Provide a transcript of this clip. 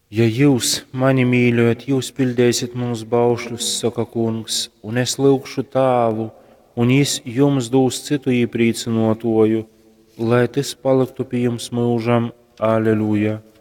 Ja jūs mani mīļojat, jūs pildīsiet mūsu baušļus, saka kungs, un es lūgšu Tēvu, un viņš jums dos citu iepriecinotoju, lai tas paliktu pie jums mūžam. Aleluja!